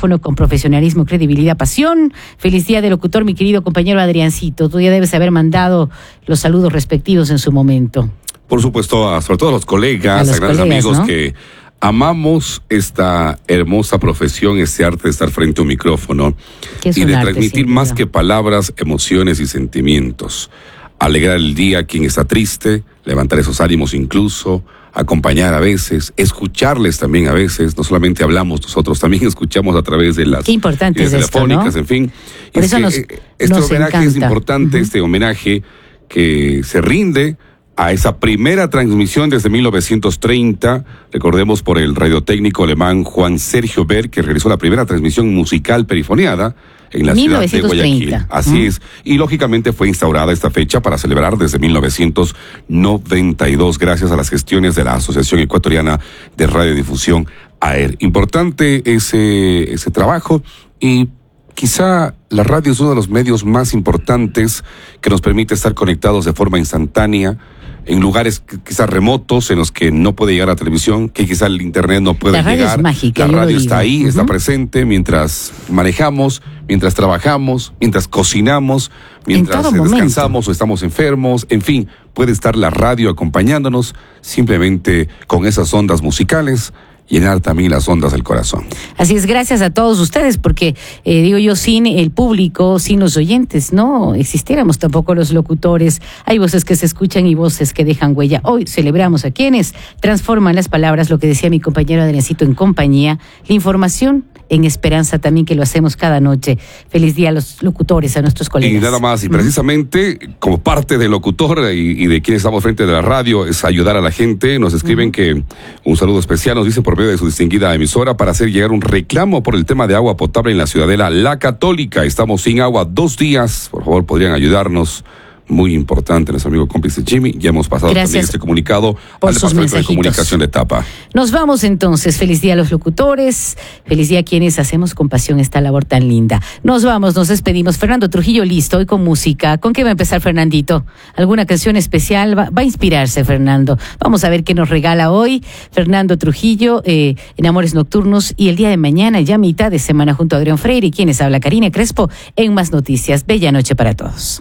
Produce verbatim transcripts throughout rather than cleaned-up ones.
micrófono con profesionalismo, credibilidad, pasión. Feliz día de locutor, mi querido compañero Adriancito. Tú ya debes haber mandado los saludos respectivos en su momento. Por supuesto, a, sobre todo a los colegas, a, los a grandes colegas, amigos, ¿no?, que amamos esta hermosa profesión, este arte de estar frente a un micrófono y de arte, transmitir más que palabras, emociones y sentimientos. Alegrar el día a quien está triste, levantar esos ánimos incluso, acompañar a veces, escucharles también a veces. No solamente hablamos nosotros, también escuchamos a través de las Qué importante es telefónicas, esto, ¿no? En fin. Por es eso que nos, este nos homenaje encanta. Es importante, uh-huh. Este homenaje que se rinde a esa primera transmisión desde mil novecientos treinta, recordemos, por el radiotécnico alemán Juan Sergio Berg, que realizó la primera transmisión musical perifoniada en la ciudad de Guayaquil. Así mm. es. Y lógicamente fue instaurada esta fecha para celebrar desde mil novecientos noventa y dos, gracias a las gestiones de la Asociación Ecuatoriana de Radiodifusión, A E R. Importante ese, ese trabajo, y quizá la radio es uno de los medios más importantes que nos permite estar conectados de forma instantánea en lugares quizás remotos en los que no puede llegar la televisión, que quizá el internet no puede llegar. La radio es mágica. La radio está ahí, uh-huh. está presente mientras manejamos, mientras trabajamos, mientras cocinamos, mientras descansamos momento. o estamos enfermos. En fin, puede estar la radio acompañándonos simplemente con esas ondas musicales, llenar también las ondas del corazón. Así es, gracias a todos ustedes, porque eh, digo yo, sin el público, sin los oyentes, no existiéramos tampoco los locutores. Hay voces que se escuchan y voces que dejan huella. Hoy celebramos a quienes transforman las palabras, lo que decía mi compañero Adriancito, en compañía, la información en esperanza también, que lo hacemos cada noche. Feliz día a los locutores, a nuestros colegas. Y nada más, y precisamente uh-huh. como parte del locutor y, y de quienes estamos frente de la radio, es ayudar a la gente. Nos escriben uh-huh. que un saludo especial, nos dice por medio de su distinguida emisora, para hacer llegar un reclamo por el tema de agua potable en la ciudadela La Católica. Estamos sin agua dos días, por favor, podrían ayudarnos. Muy importante, nuestro amigo cómplice Jimmy. Ya hemos pasado Gracias también este comunicado al Departamento de Comunicación de Etapa. Nos vamos entonces. Feliz día a los locutores. Feliz día a quienes hacemos con pasión esta labor tan linda. Nos vamos, nos despedimos. Fernando Trujillo, listo, hoy con música. ¿Con qué va a empezar, Fernandito? ¿Alguna canción especial? Va, va a inspirarse, Fernando. Vamos a ver qué nos regala hoy Fernando Trujillo eh, en Amores Nocturnos. Y el día de mañana, ya mitad de semana, junto a Adrián Freire y quienes habla, Karina Crespo, en Más Noticias. Bella noche para todos.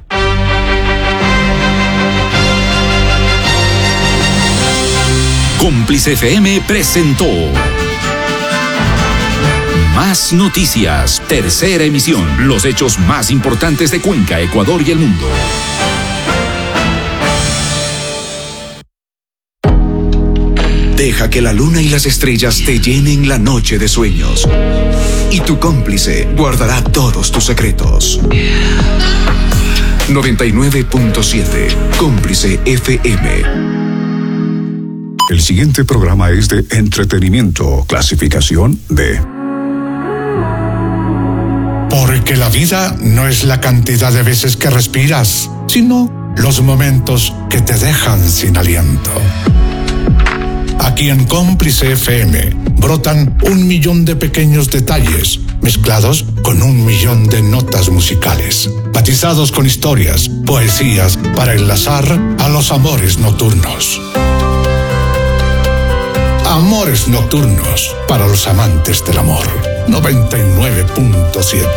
Cómplice F M presentó Más Noticias, tercera emisión. Los hechos más importantes de Cuenca, Ecuador y el mundo. Deja que la luna y las estrellas te llenen la noche de sueños. Y tu cómplice guardará todos tus secretos. noventa y nueve punto siete, Cómplice F M. El siguiente programa es de entretenimiento, clasificación D. Porque la vida no es la cantidad de veces que respiras, sino los momentos que te dejan sin aliento. Aquí en Cómplice F M brotan un millón de pequeños detalles mezclados con un millón de notas musicales, batizados con historias, poesías para enlazar a los amores nocturnos. Amores Nocturnos, para los amantes del amor. noventa y nueve punto siete.